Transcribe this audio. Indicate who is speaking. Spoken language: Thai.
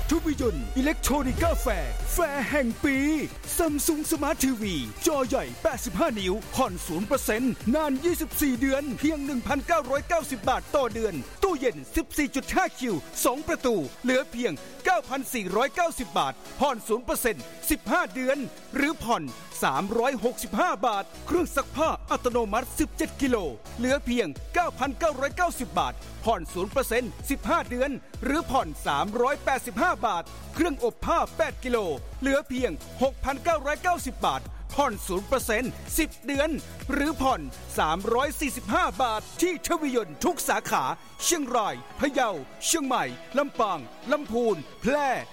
Speaker 1: ทวิยนต์อิเล็กโทรนิก้าแฟร์แห่งปีซัมซุงสมาร์ททีวีจอใหญ่85นิ้วผ่อน 0% นาน24เดือนเพียง 1,990 บาทต่อเดือนตู้เย็น 14.5 คิว2ประตูเหลือเพียง 9,490 บาทผ่อน 0% 15 เดือนหรือผ่อน365 บาทเครื่องซักผ้าอัตโนมัติ17กิโลเหลือเพียง 9,990 บาทผ่อน 0% 15 เดือนหรือผ่อน385 บาทเครื่องอบผ้า8กิโลเหลือเพียง 6,990 บาทผ่อน 0% 10 เดือนหรือผ่อน345 บาทที่ทวิยนต์ทุกสาขาเชียงรายพะเยาเชียงใหม่ลำปางลำพูนแพร่